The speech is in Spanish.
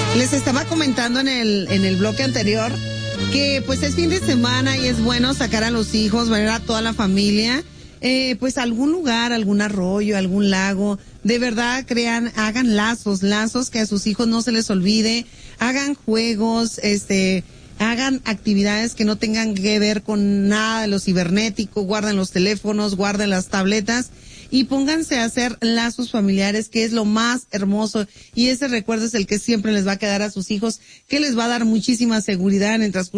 Les estaba comentando en el bloque anterior que pues es fin de semana y es bueno sacar a los hijos, ver a toda la familia, pues a algún lugar, algún arroyo, algún lago. De verdad hagan lazos que a sus hijos no se les olvide, hagan juegos, hagan actividades que no tengan que ver con nada de lo cibernético, guarden los teléfonos, guarden las tabletas y pónganse a hacer lazos familiares, que es lo más hermoso, y ese recuerdo es el que siempre les va a quedar a sus hijos, que les va a dar muchísima seguridad en el transcurso